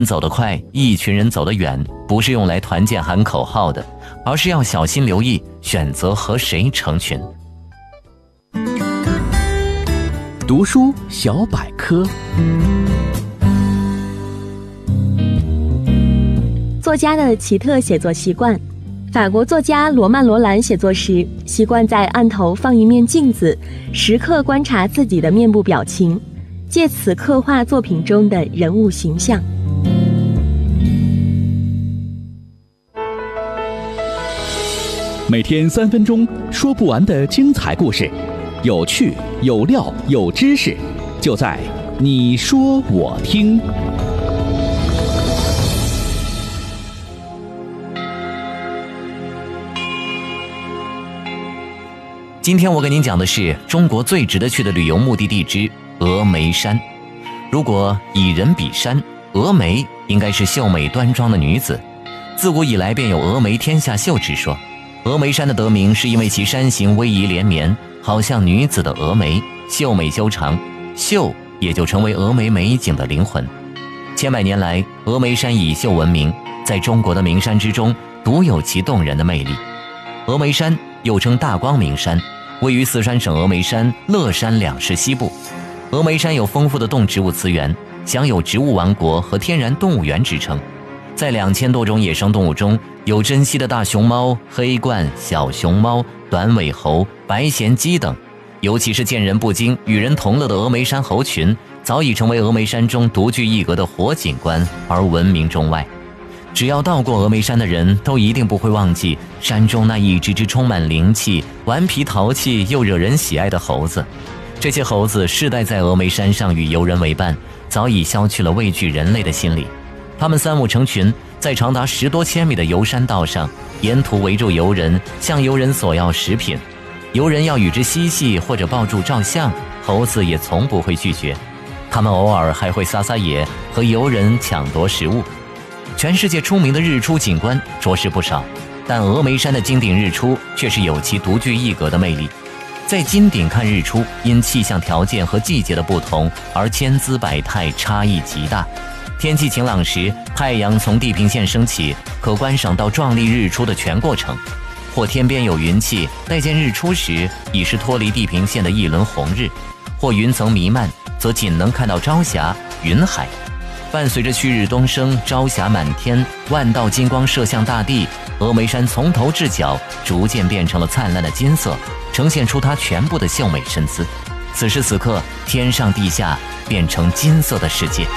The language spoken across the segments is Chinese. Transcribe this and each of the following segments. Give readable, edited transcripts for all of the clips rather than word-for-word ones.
走得快，一群人走得远，不是用来团建喊口号的，而是要小心留意选择和谁成群。 读书小百科。 作家的奇特写作习惯。法国作家罗曼·罗兰写作时，习惯在案头放一面镜子，时刻观察自己的面部表情，借此刻画作品中的人物形象。 每天3分钟，说不完的精彩故事，有趣、有料、有知识，就在你说我听。 今天我跟您讲的是中国最值得去的旅游目的地之峨眉山。如果以人比山，峨眉应该是秀美端庄的女子。自古以来便有峨眉天下秀之说。峨眉山的得名是因为其山形逶迤连绵，好像女子的峨眉，秀美修长，秀也就成为峨眉美景的灵魂。千百年来，峨眉山以秀闻名，在中国的名山之中独有其动人的魅力。峨眉山又称大光明山，位于四川省峨眉山、乐山两市西部。峨眉山有丰富的动植物资源，享有植物王国和天然动物园之称。在2000多种野生动物中，有珍稀的大熊猫、黑冠、小熊猫、短尾猴、白衔鸡等。尤其是见人不惊、与人同乐的峨眉山猴群，早已成为峨眉山中独具一格的活景观，而闻名中外。只要到过峨眉山的人，都一定不会忘记山中那一只只充满灵气、顽皮淘气又惹人喜爱的猴子。这些猴子世代在峨眉山上与游人为伴，早已消去了畏惧人类的心理。他们3五成群，在长达10多千米的游山道上，沿途围住游人，向游人索要食品。游人要与之嬉戏或者抱住照相，猴子也从不会拒绝。他们偶尔还会撒撒野，和游人抢夺食物。全世界出名的日出景观着实不少，但峨眉山的金顶日出却是有其独具一格的魅力。在金顶看日出，因气象条件和季节的不同而千姿百态，差异极大。天气晴朗时，太阳从地平线升起，可观赏到壮丽日出的全过程；或天边有云气，待见日出时已是脱离地平线的一轮红日；或云层弥漫，则仅能看到朝霞、云海。伴随着旭日东升，朝霞满天，万道金光射向大地，峨眉山从头至脚逐渐变成了灿烂的金色，呈现出它全部的秀美身姿。此时此刻，天上地下变成金色的世界。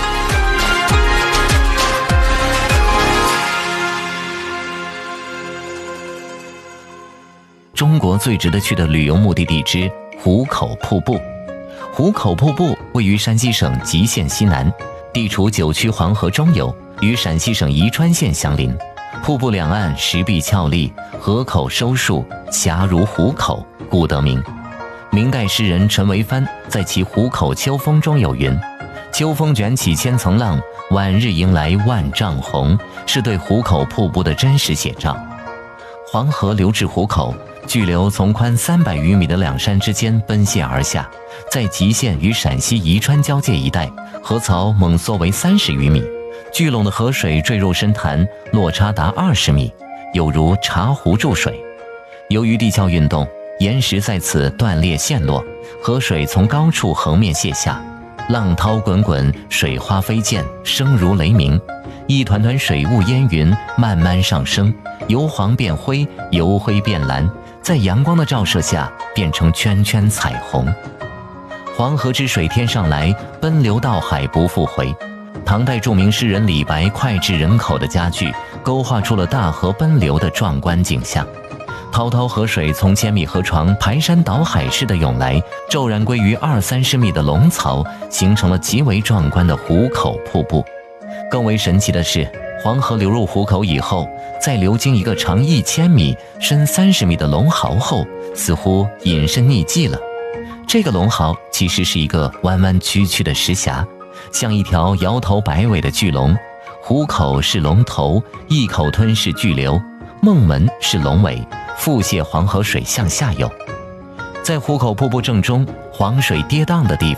中国最值得去的旅游目的地之壶口瀑布。壶口瀑布位于山西省吉县西南，地处9曲黄河中游，与陕西省宜川县相邻。瀑布两岸石壁峭立，河口收束，峡如壶口，故得名。明代诗人陈维藩在其《壶口秋风》中有云：秋风卷起千层浪，晚日迎来万丈红，是对壶口瀑布的真实写照。黄河流至壶口，巨流从宽300余米的两山之间奔泻而下，在吉县与陕西宜川交界一带，河槽猛缩为30余米，聚拢的河水坠入深潭，落差达20米，有如茶壶注水。由于地壳运动，岩石在此断裂陷落，河水从高处横面泻下，浪涛滚滚，水花飞溅，声如雷鸣。一团团水雾烟云慢慢上升，由黄变灰，由灰变蓝，在阳光的照射下变成圈圈彩虹。黄河之水天上来，奔流到海不复回。唐代著名诗人李白脍炙人口的佳句，勾画出了大河奔流的壮观景象。滔滔河水从千米河床排山倒海似的涌来，骤然归于20-30米的龙槽，形成了极为壮观的壶口瀑布。更为神奇的是，黄河流入壶口以后，在流经一个长1000米、深30米的龙壕后，似乎隐身匿迹了。这个龙壕其实是一个弯弯曲曲的石峡，像一条摇头摆尾的巨龙。壶口是龙头，一口吞噬巨流；梦门是龙尾，腹泻黄河水向下游。在壶口瀑布正中，黄水跌宕的地方，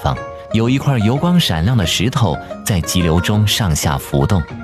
有一块油光闪亮的石头在急流中上下浮动。